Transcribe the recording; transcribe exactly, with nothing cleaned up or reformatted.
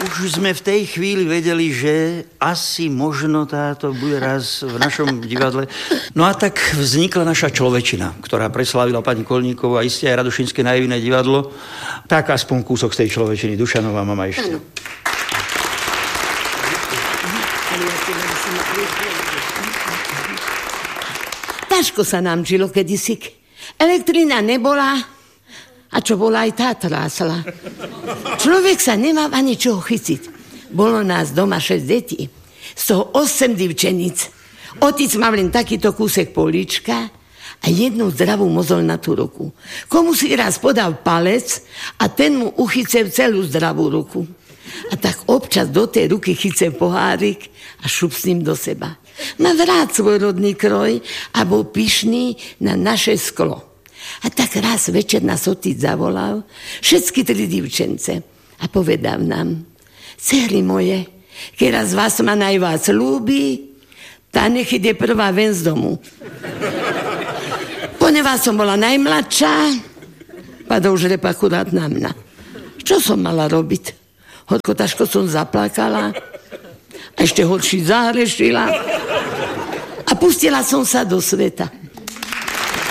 Už sme v tej chvíli vedeli, že asi možno táto bude raz v našom divadle. No a tak vznikla naša Človečina, ktorá preslávila pani Kolníkovú a iste aj Radošinské naivné divadlo. Tak aspoň kúsok z tej Človečiny. Dušanová mama ešte. Áno. Ťažko sa nám žilo kedysi. Elektrina nebola a čo bola, aj tá trásla. Človek sa nemal ani čoho chytiť. Bolo nás doma šesť detí, z toho osem divčenic. Otec mal len takýto kúsek políčka a jednu zdravú mozolnatú ruku. Komu si raz podal palec a ten mu uchycev celú zdravú ruku. A tak občas do tej ruky chycev pohárik a šup s ním do seba. Má rád svoj rodný kroj a bol pyšný na naše sklo. A tak raz večer nás otec zavolal, všetky tri divčence, a povedal nám: dcery moje, keď raz vás ma najvác ľúbi, tá nech ide prvá ven z domu. Poneváľ som bola najmladšia, padol žreb akurát na mňa. Čo som mala robiť? Horko ťažko som zaplakala a ešte horší zahrešila a pustila som sa do sveta.